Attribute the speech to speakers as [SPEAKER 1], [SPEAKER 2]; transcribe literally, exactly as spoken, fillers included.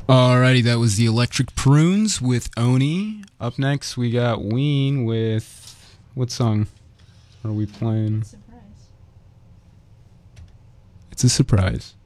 [SPEAKER 1] Alrighty, that was the Electric Prunes with Oni. Up next, we got Ween with... What song are we playing?
[SPEAKER 2] Surprise.
[SPEAKER 1] It's a surprise.